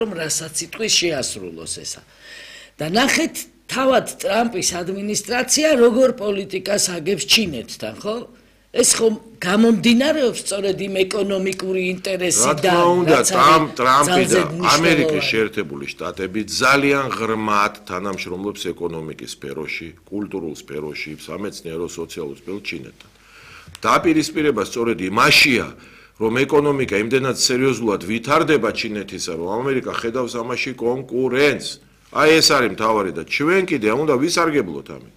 რომ რასაც იტყვის შეასრულოს ესა. და ნახეთ თავად ტრამპის ადმინისტრაცია როგორ პოლიტიკას აგებს ჩინეთთან, ხო? ეს ხომ გამომდინარეობს სწორედ იმ ეკონომიკური ინტერესიდან, რაც ტრამპი და ამერიკის შეერთებული შტატები ძალიან ღრმად თანამშრომლობს ეკონომიკის სფეროში, კულტურულ სფეროში, სამეცნიერო სოციალურ სფეროში ჩინეთთან. დაპირისპირება სწორედ იმაშია, რომ ეკონომიკა იმდენად სერიოზულად ვითარდება ჩინეთისა, რომ ამერიკა ხედავს ამაში კონკურენცს. აი ეს არის მთავარი და ჩვენ კიდე უნდა ვისარგებლოთ ამით.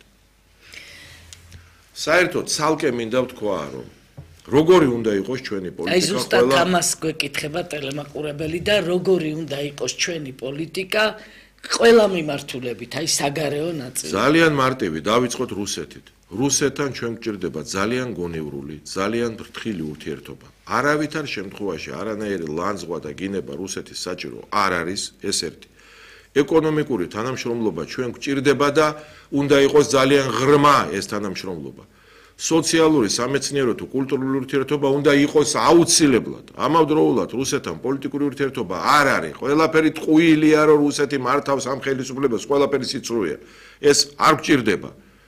საერთოდ ცალკე მინდა ვთქვა, რომ როგორი უნდა იყოს ჩვენი პოლიტიკა. აი ზუსტად ამას გვეკითხება ტელემაყურებელი და როგორი უნდა იყოს ჩვენი პოლიტიკა ყველა მიმართულებით, აი საგარეო ნაწილი. ძალიან მარტივი, დავიწყოთ რუსეთით. რუსეთთან ჩვენ გვჭირდება ძალიან გონევრული, ძალიან ფრთხილი ურთიერთობა. არავითარ შემთხვევაში არანაირი ლანძღვა და გინება რუსეთის საჭირო არ არის, ეს ერთი. ეკონომიკური თანამშრომლობა ჩვენ გვჭირდება და უნდა იყოს ძალიან ღრმა ეს თანამშრომლობა. სოციალური, სამეცნიერო თუ კულტურული ურთიერთობა უნდა იყოს აუცილებლად. ამავდროულად რუსეთთან პოლიტიკური ურთიერთობა არ არის. ყველაფერი ტყუილია, რომ რუსეთი მართავს ამ ხელისუფლებას, ყველაფერი სიცრუეა. ეს არ გვჭირდება.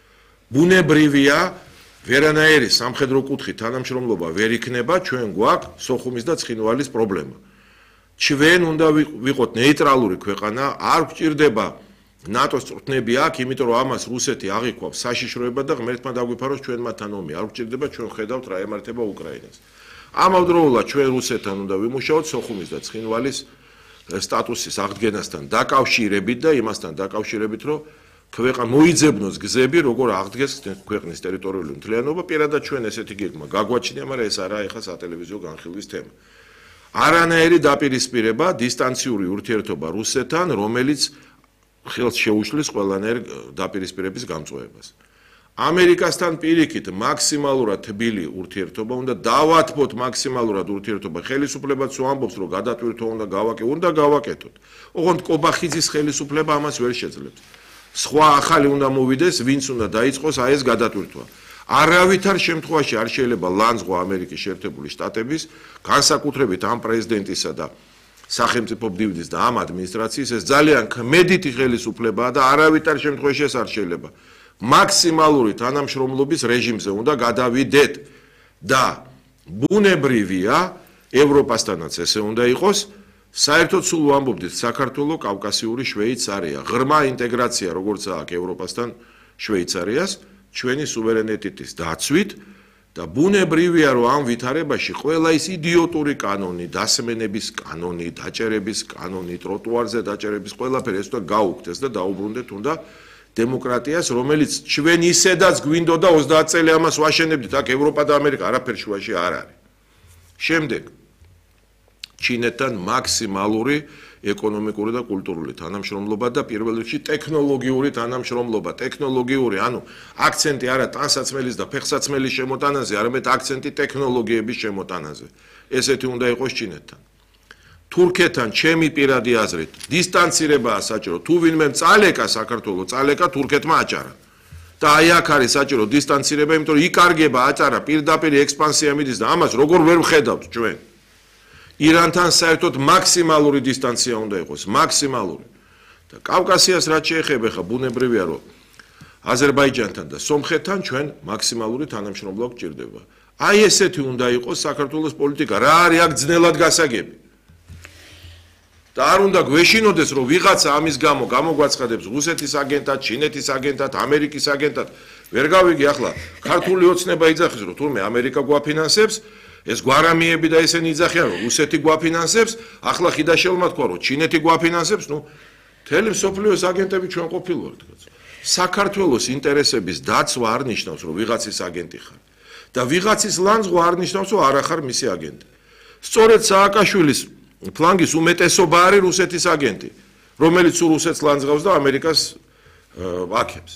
ბუნებრივია, ვერანაირი სამხედრო კუთხით თანამშრომლობა ვერ იქნება, ჩვენ გვაქვს სოხუმის და ცხინვალის პრობლემა. ჩვენ უნდა ვიყოთ ნეიტრალური ქვეყანა, არ გვჭირდება ნატოს წვრთნები აქ, იმიტომ რომ ამას რუსეთი აღიქვავს საშიშროება და ღმერთმა დაგვიფაროს ჩვენმათან ომი. არ გვჭირდება, ჩვენ ხედავთ რა ემართება უკრაინას. ამავდროულად ჩვენ რუსეთთან უნდა ვიმუშაოთ სოხუმის და ცხინვალის სტატუსის აღდგენასთან დაკავშირებით და იმასთან დაკავშირებით, რომ ქვეყანა მოიძებნოს გზები, როგორ აღდგეს ქვეყნის ტერიტორიული მთლიანობა, პირადად ჩვენ ესეთი გეგმა გაგვაჩნია, მაგრამ ეს არა ეხა სატელევიზიო განხილვის თემა. არანაირი დაპირისპირება, დისტანციური ურთიერთობა რუსეთთან, რომელიც ხელს შეუშლის ყველანაირ დაპირისპირების გამწვევებას. ამერიკასთან პირიქით მაქსიმალურად თბილი ურთიერთობა უნდა დავათმოთ მაქსიმალურად ურთიერთობა. ხელისუფლებაც ვამბობს, რომ გადატვირთვა უნდა გავაკეთოთ. ოღონდ კობახიძის ხელისუფლება ამას ვერ შეძლებს. სხვა ახალი უნდა მოვიდეს, ვინც უნდა დაიწყოს აი ეს გადატვირთვა. არავითარ შემთხვევაში არ შეიძლება ლანძღვა ამერიკის შეერთებული შტატების, განსაკუთრებით ამ პრეზიდენტისა და სახელმწიფო მდივნის და ამ ადმინისტრაციის ეს ძალიან ქმედითი ხელისუფლებაა და არავითარ შემთხვევაში ეს არ შეიძლება. მაქსიმალური თანამშრომლობის რეჟიმზე უნდა გადავიდეთ და ბუნებრივია, ევროპასთანაც ესე უნდა იყოს. საერთოდ სულ ვამბობდით, საქართველოს კავკასიური შვეიცარია, ღრმა ინტეგრაცია როგორც აქვს ევროპასთან შვეიცარიას, ჩვენი სუვერენიტეტის დაცვით და ბუნებრივია, რომ ამ ვითარებაში ყველა ის იდიოტური კანონი, დასმენების კანონი, დაჭერების კანონი, ტროტუარზე დაჭერების ყველაფერი ეს უნდა გაუქმდეს და დაუბრუნდეთ უნდა დემოკრატიას, რომელიც ჩვენ ისედაც გვინდოდა 30 წელი ამას ვაშენებდით, აქ ევროპა და ამერიკა არაფერ შუაში არ არის. შემდეგ ჩინეთთან მაქსიმალური ეკონომიკური და კულტურული თანამშრომლობა და პირველ რიგში ტექნოლოგიური თანამშრომლობა. ტექნოლოგიური, ანუ აქცენტი არა ტანსაცმელის და ფეხსაცმელის შემოტანაზე, არამედ აქცენტი ტექნოლოგიების შემოტანაზე. ესეთი უნდა იყოს ჩინეთთან. თურქეთთან ჩემი პირადი აზრით დისტანცირებაა საჭირო. თუ ვინმე წალეკა საქართველოს, წალეკა თურქეთმა აჭარა. და აი აქ არის საჭირო დისტანცირება, იმიტომ რომ იკარგება აჭარა პირდაპირ ექსპანსია მიდის და ამას როგორ ვერ ვხედავთ ჩვენ. ირანთან საერთოდ მაქსიმალური დისტანცია უნდა იყოს, მაქსიმალური. და კავკასიას რაც შეეხება, ხა ბუნებრივია, რომ აზერბაიჯანთან და სომხეთთან ჩვენ მაქსიმალური თანამშრომლობა გვჭირდება. აი ესეთი უნდა იყოს საქართველოს პოლიტიკა, რა არის აქ ძნელად გასაგები. და არ უნდა გვეშინოდეს, რომ ვიღაცა ამის გამო გამოგვაცხადებს რუსეთის აგენტად, ჩინეთის აგენტად, ამერიკის აგენტად. ვერ გავიგე ახლა ქართული ოცნება იძახის, რომ თურმე ამერიკა გვაფინანსებს, ეს გვარამიები და ესენი იძახიან, რომ რუსეთი გვაფინანსებს, ახლა ხიდაშელმა თქვა, რომ ჩინეთი გვაფინანსებს, ნუ მთელი მსოფლიოს აგენტები ჩვენ ყოფილვართ. საქართველოს ინტერესების დაცვა არ ნიშნავს, რომ ვიღაცის აგენტი ხარ. და ვიღაცის ლანძღვა არ ნიშნავს, რომ არა ხარ მისი აგენტი. სწორედ სააკაშვილის ფლანგის უმეტესობა არის რუსეთის აგენტი, რომელიც რუსეთს ლანძღავს და ამერიკას აქებს.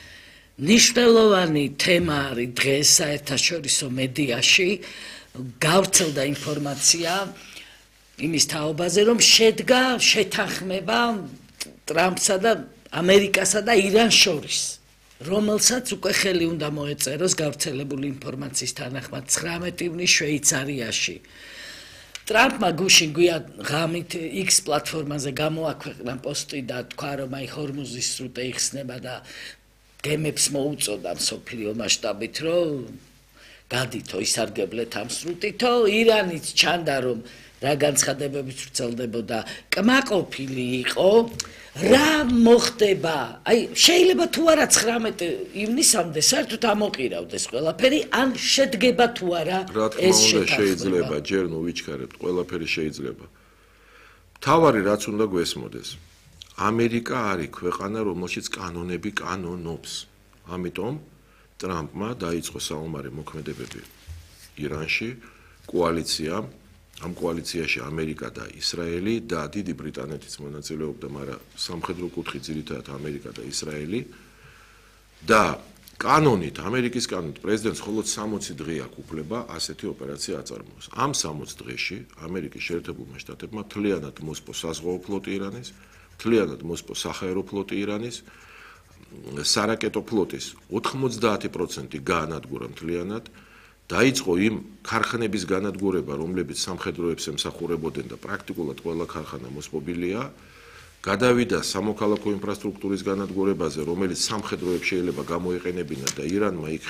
ნიშნულოვანი თემა არის დღეს საერთაშორისო მედიაში. გავრცელდა ინფორმაცია იმის თაობაზე, რომ შედგა შეთანხმება ტრამპსა და ამერიკასა და ირანს შორის, რომელსაც უკვე ხელი უნდა მოეწეროს გავრცელებული ინფორმაციის თანახმად 19 ივნის შვეიცარიაში. ტრამპმა გუშინ გვიან ღამით X პლატფორმაზე გამოაქვეყნა პოსტი და თქვა რომ აი ჰორმუზის სრუტე იხსნება და გემებს მოუწოდა მსოფლიო მასშტაბით რომ გადითო ისარგებლეთ ამ სრუტითო ირანიც ჩანდა რომ რა განცხადებებით ვრცელდებოდა კმაყოფილი იყო რა მოხდება აი შეიძლება თუ არა 19 ივნისამდე საერთოდ ამოყირავდეს ყველაფერი ან შედგება თუ არა ეს შეიძლება ჯერ ნუ ვიჩქარებთ ყველაფერი შეიძლება თავარი რაც უნდა გვესმოდეს ამერიკა არის ქვეყანა რომელშიც კანონები კანონობს ამიტომ ტრამპმა დაიწყო საომარი მოქმედებები ირანში კოალიციამ ამ კოალიციაში ამერიკა და ისრაელი და დიდი ბრიტანეთიც მონაწილეობდა, მაგრამ სამხედრო კუთხით ძირითადად ამერიკა და ისრაელი და კანონით, ამერიკის კანონით პრეზიდენტს მხოლოდ 60 დღე აქვს უფლება ასეთი ოპერაცია აწარმოოს. ამ 60 დღეში ამერიკის შეერთებულმა შტატებმა მთლიანად მოსპო საზღვაო ფლოტი ირანის, მთლიანად მოსპო საჰაერო ფლოტი ირანის, სარაკეტო ფლოტის 90% გაანადგურა მთლიანად დაიწყო იმ ქარხნების განადგურება, რომლებიც სამხედროებს ემსახურებოდნენ და პრაქტიკულად ყველა ქარხანა მოსპობილია, გადავიდა სამოქალაქო ინფრასტრუქტურის განადგურებაზე, რომელიც სამხედროებს შეიძლება გამოიყენებინათ და ირანმა იქ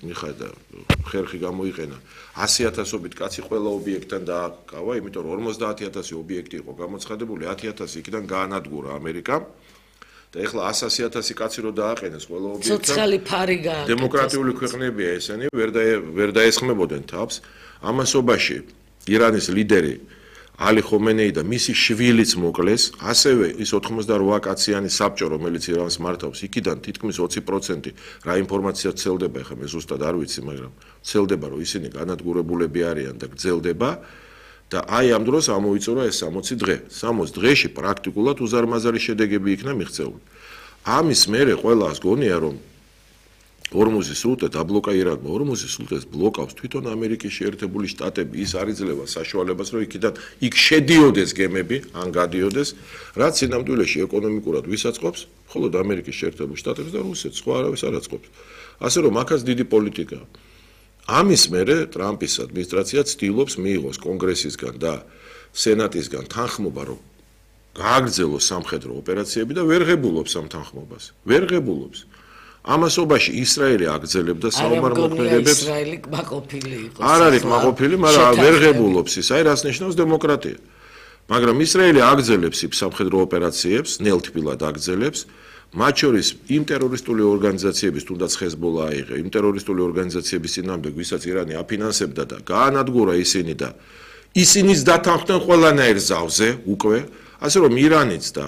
ხერხი გამოიყენა 100,000-ობით კაცი ყველა ობიექტთან დააკავა, იმიტომ რომ 50,000 ობიექტი იყო გამოცხადებული, 10,000 იქიდან გაანადგურა ამერიკამ. და ეხლა 100,000 კაცი რო დააყენეს ყველა ობიექტთან. ცოცხალი ფარი გააკეთეს. დემოკრატიული ქვეყნებია ესენი, ვერ დაესხმებოდნენ თავს. ამასობაში ირანის ლიდერი ალი ხომენეი და მისი შვილიც მოკლეს, ასევე ის 88 კაციანი საბჭო, რომელიც ირანს მართავს, იქიდან თითქმის 20% რა ინფორმაცია ვრცელდება, ეხლა მე ზუსტად არ ვიცი, მაგრამ ვრცელდება, რომ ისინი განადგურებულები არიან და გრძელდება. და აი ამ დროს ამოიწურა ეს 60 დღე. 60 დღეში პრაქტიკულად უზარმაზარი შედეგები იქნა მიღწეული. ამის მერე ყველას გონია რომ ჰორმუზის სრუტე დაბლოკა ირანმა. ჰორმუზის სრუტეს ბლოკავს თვითონ ამერიკის შეერთებული შტატები. ის არ იძლევა საშუალებას რომ იქ შედიოდეს გემები, ან გადიოდეს, რაც სინამდვილეში ეკონომიკურად ვისაწყობს, მხოლოდ ამერიკის შეერთებულ შტატებს და რუსეთს, სხვა არავის არ აწყობს. ასე რომ აქაც დიდი პოლიტიკაა. ამის მერე ტრამპის ადმინისტრაცია ცდილობს მიიღოს კონგრესისგან და სენატისგან თანხმობა, რომ გააგრძელოს სამხედრო ოპერაციები და ვერ ღებულობს ამ თანხმობას. ვერ ღებულობს. ამასობაში ისრაელი აგრძელებდა საომარ მოქმედებებს. ისრაელი კმაყოფილი იყო. არ არის კმაყოფილი, მაგრამ ვერ ღებულობს ის. აი რას ნიშნავს დემოკრატია. მაგრამ ისრაელი აგრძელებს იმ სამხედრო ოპერაციებს, ნელთბილად აგრძელებს. მათ შორის იმ ტერორისტული ორგანიზაციების, თუნდაც ჰეზბოლა აიღე, იმ ტერორისტული ორგანიზაციების წინააღმდეგ, ვისაც ირანი აფინანსებდა და გაანადგურა ისინი და ისინიც დათანხმდნენ ყველანაირ ზავზე უკვე, ასე რომ ირანიც და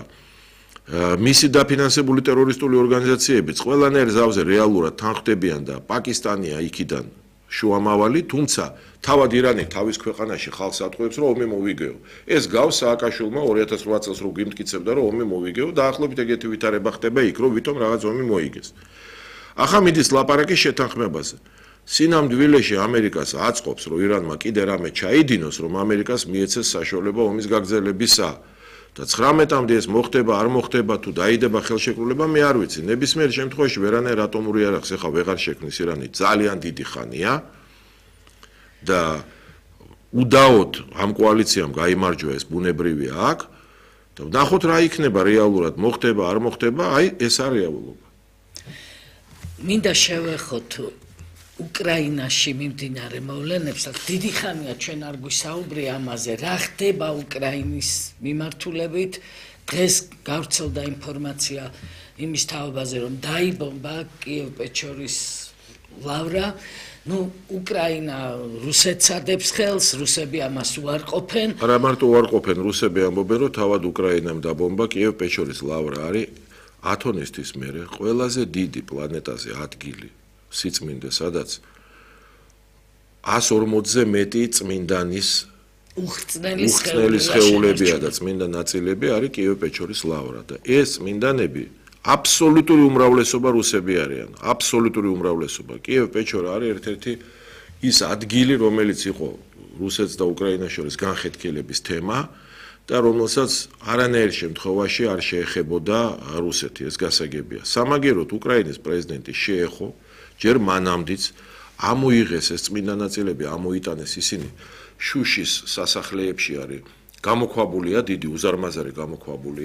მისი დაფინანსებული ტერორისტული ორგანიზაციებიც ყველანაირ ზავზე რეალურად თანხმდებიან და პაკისტანია იქიდან შუამავალი, თუმცა თავად ირანი თავის ქვეყანაში ხალხს ატყუებს, რომ ომი მოვიგეო. ეს გავს სააკაშვილმა 2008 წელს რო გიმტკიცებდა, რომ ომი მოვიგეო, დაახლოებით ეგეთი ვითარება ხდება იქ, რომ ვითომ რაღაც ომი მოიგეს. ახლა მიდის ლაპარაკი შეთანხმებაზე. სინამდვილეში ამერიკას აწყობს, რომ ირანმა კიდე რამე ჩაიდინოს, რომ ამერიკას მიეცეს საშუალება ომის გაგრძელებისა. და 19-მდე ეს მოხდება, არ მოხდება, თუ დაიდება ხელშეკრულება, მე არ ვიცი. ნებისმიერ შემთხვევაში ვერანაირ ატომური იარაღს ეხლა ვეღარ შექმნის ირანი, ძალიან დიდი ხანია. და უდაოდ ამ კოალიციამ გაიმარჯვა ეს ბუნებრივია აქ და ნახოთ რა იქნება რეალურად მოხდება არ მოხდება აი ეს არის რეალობა. მინდა შევეხოთ უკრაინაში მიმდინარე მოვლენებსაც. დიდი ხანია ჩვენ არ გვისაუბრია ამაზე, რა ხდება უკრაინის მიმართულებით. დღეს გავრცელდა ინფორმაცია იმის თაობაზე, რომ დაიბომბა კიევ-პეჩორის ლავრა. ნუ უკრაინა რუსეთს ადებს ხელს, რუსები ამას უარყოფენ. არა მარტო უარყოფენ, რუსები ამბობენ, რომ თავად უკრაინამ დაბომბა კიევ-პეჩორის ლავრა არის ათონისთვის მერე ყველაზე დიდი პლანეტაზე ადგილი, სიწმინდე, სადაც 140-ზე მეტი წმინდანის უხრწნელი სხეულებია და წმინდა ნაწილები არის კიევ-პეჩორის ლავრა და ეს წმინდანები აბსოლუტური უმრავლესობა რუსები არიან, აბსოლუტური უმრავლესობა. კიევ-პეჩორა არის ერთ-ერთი ის ადგილი, რომელიც იყო რუსეთს და უკრაინას შორის განხეთქილების თემა და რომელსაც არანაირ შემთხვევაში არ შეეხებოდა რუსეთი, ეს გასაგებია. სამაგეროდ უკრაინის პრეზიდენტი შეეხო, ჯერ მანამდეც ამოიღეს ეს წმინდა ნაწილები, ამოიტანეს ისინი შუშის სასახლეებში არის გამოქვაბულია, დიდი უზარმაზარი გამოქვაბულია.